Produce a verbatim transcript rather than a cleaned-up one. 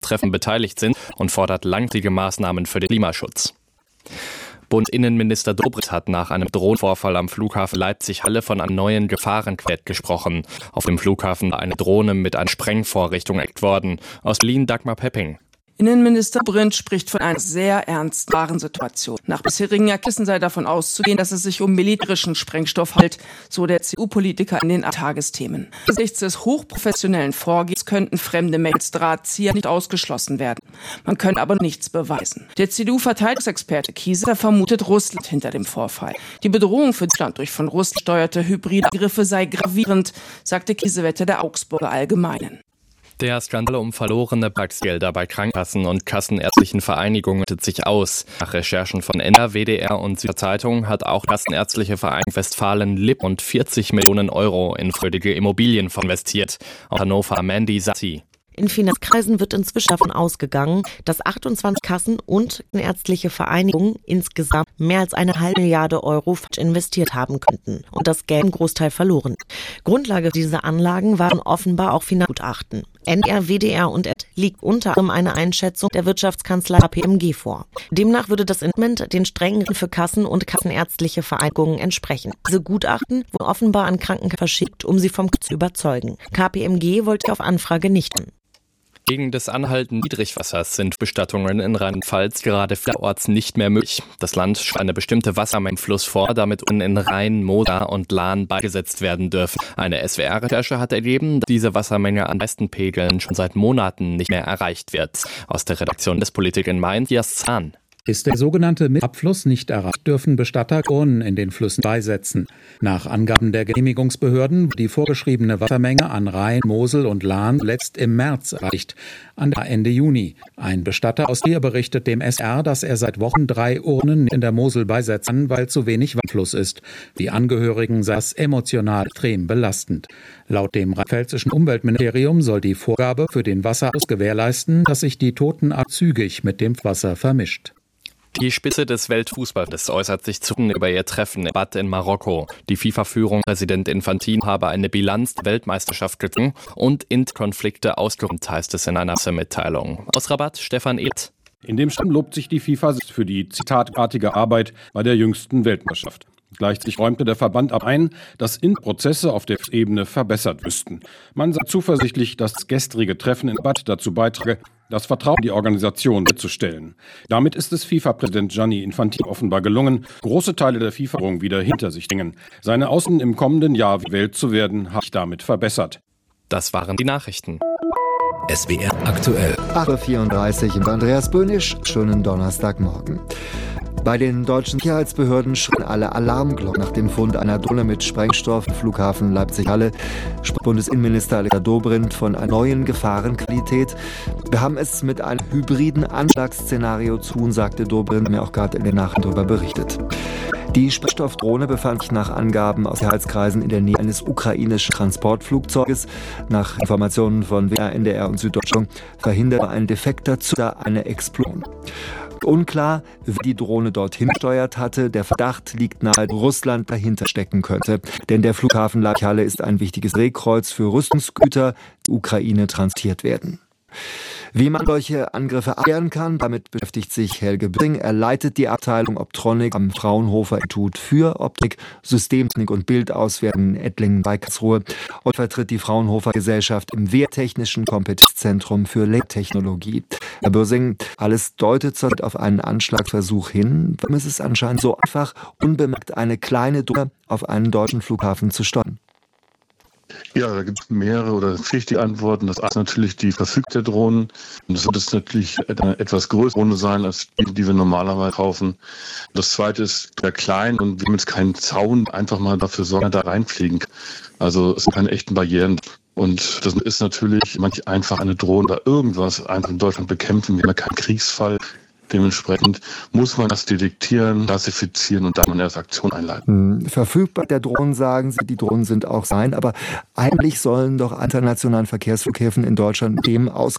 Treffen beteiligt sind und fordert langfristige Maßnahmen für den Klimaschutz. Bundesinnenminister Dobrindt hat nach einem Drohnenvorfall am Flughafen Leipzig-Halle von einem neuen Gefahrenquell gesprochen. Auf dem Flughafen war eine Drohne mit einer Sprengvorrichtung entdeckt worden. Aus Berlin Dagmar Pepping. Innenminister Dobrindt spricht von einer sehr ernsten Situation. Nach bisherigen Erkenntnissen sei davon auszugehen, dass es sich um militärischen Sprengstoff handelt, so der C D U-Politiker in den Tagesthemen. Angesichts des hochprofessionellen Vorgehens könnten fremde Mächte als Drahtzieher nicht ausgeschlossen werden. Man könne aber nichts beweisen. Der C D U-Verteidigungsexperte Kiesewetter vermutet Russland hinter dem Vorfall. Die Bedrohung für Deutschland durch von Russland gesteuerte hybride Angriffe sei gravierend, sagte Kiesewetter der Augsburger Allgemeinen. Der Skandal um verlorene Praxisgelder bei Krankenkassen und kassenärztlichen Vereinigungen weitet sich aus. Nach Recherchen von N D R, W D R und Süddeutsche hat auch Kassenärztliche Vereinigung Westfalen-Lippe rund vierzig Millionen Euro in freudige Immobilien investiert. Aus Hannover Mandy Satti. In Finanzkreisen wird inzwischen davon ausgegangen, dass achtundzwanzig Kassen und ärztliche Vereinigungen insgesamt mehr als eine halbe Milliarde Euro falsch investiert haben könnten und das Geld im Großteil verloren. Grundlage dieser Anlagen waren offenbar auch Finanzgutachten. N D R, W D R und Ed liegt unter anderem eine Einschätzung der Wirtschaftskanzlei K P M G vor. Demnach würde das Investment den strengen Regeln für Kassen und kassenärztliche Vereinigungen entsprechen. Diese Gutachten wurden offenbar an Krankenkassen verschickt, um sie vom K zu überzeugen. K P M G wollte auf Anfrage nicht. Wegen des anhaltenden Niedrigwassers sind Bestattungen in Rheinland-Pfalz gerade vielerorts nicht mehr möglich. Das Land schreibt eine bestimmte Wassermenge im Fluss vor, damit in Rhein, Moser und Lahn beigesetzt werden dürfen. Eine S W R-Recherche hat ergeben, dass diese Wassermenge an meisten Pegeln schon seit Monaten nicht mehr erreicht wird. Aus der Redaktion des Politik in Mainz, Jas Zahn. Ist der sogenannte Abfluss nicht erreicht, dürfen Bestatter Urnen in den Flüssen beisetzen. Nach Angaben der Genehmigungsbehörden wurde die vorgeschriebene Wassermenge an Rhein, Mosel und Lahn letzt im März erreicht, an Ende Juni. Ein Bestatter aus Trier berichtet dem S R, dass er seit Wochen drei Urnen in der Mosel beisetzen kann, weil zu wenig Wasserfluss ist. Die Angehörigen sei das emotional extrem belastend. Laut dem rheinland-pfälzischen Umweltministerium soll die Vorgabe für den Wasserfluss gewährleisten, dass sich die Totenart zügig mit dem Wasser vermischt. Die Spitze des Weltfußballs äußert sich zu über ihr Treffen in Rabat in Marokko. Die FIFA-Führung Präsident Infantino habe eine Bilanz der Weltmeisterschaft gezogen und Konflikte ausgeräumt, heißt es in einer Pressemitteilung. Aus Rabat Stefan Eth. In dem Schreiben lobt sich die FIFA für die zitatartige Arbeit bei der jüngsten Weltmeisterschaft. Gleichzeitig räumte der Verband ab ein, dass In-Prozesse auf der Ebene verbessert wüssten. Man sei zuversichtlich, dass das gestrige Treffen in Rabat dazu beitrage, das Vertrauen in die Organisation mitzustellen. Damit ist es FIFA-Präsident Gianni Infantino offenbar gelungen, große Teile der FIFA-Führung wieder hinter sich bringen. Seine Aussichten im kommenden Jahr gewählt zu werden, hat sich damit verbessert. Das waren die Nachrichten. S W R aktuell. acht Uhr vierunddreißig im Andreas Böhnisch, schönen Donnerstagmorgen. Bei den deutschen Sicherheitsbehörden schrillen alle Alarmglocken nach dem Fund einer Drohne mit Sprengstoff im Flughafen Leipzig-Halle. Bundesinnenminister Alexander Dobrindt von einer neuen Gefahrenqualität. Wir haben es mit einem hybriden Anschlagsszenario zu tun, sagte Dobrindt, mir auch gerade in den Nachrichten darüber berichtet. Die Sprengstoffdrohne befand sich nach Angaben aus Sicherheitskreisen in der Nähe eines ukrainischen Transportflugzeuges. Nach Informationen von W D R, N D R und Süddeutsche verhinderte ein defekter Zünder eine Explosion. Unklar, wer die Drohne dorthin gesteuert hatte. Der Verdacht liegt nahe, dass Russland dahinter stecken könnte. Denn der Flughafen Leipzig-Halle ist ein wichtiges Drehkreuz für Rüstungsgüter, die Ukraine transportiert werden. Wie man solche Angriffe abwehren kann, damit beschäftigt sich Helge Bring. Er leitet die Abteilung Optronic am Fraunhofer Institut für Optik, Systemtechnik und Bildauswertung in Ettlingen bei Karlsruhe und vertritt die Fraunhofer Gesellschaft im Wehrtechnischen Kompetenzzentrum für Lasertechnologie. Herr Bürsing, alles deutet auf einen Anschlagsversuch hin. Warum ist es anscheinend so einfach, unbemerkt eine kleine Drohne auf einen deutschen Flughafen zu steuern? Ja, da gibt es mehrere oder vielschichtige Antworten. Das eine ist natürlich die Verfügbarkeit der Drohnen. Und das wird es natürlich eine etwas größere Drohne sein, als die, die wir normalerweise kaufen. Das zweite ist der klein und wir haben jetzt keinen Zaun, einfach mal dafür sorgen, da reinfliegen. Also es sind keine echten Barrieren. Und das ist natürlich manch einfach eine Drohne oder irgendwas einfach in Deutschland bekämpfen. Wir haben ja keinen Kriegsfall. Dementsprechend muss man das detektieren, klassifizieren und dann erst Aktion einleiten. Verfügbar der Drohnen, sagen Sie, die Drohnen sind auch sein, aber eigentlich sollen doch internationalen Verkehrsflughäfen in Deutschland dem aus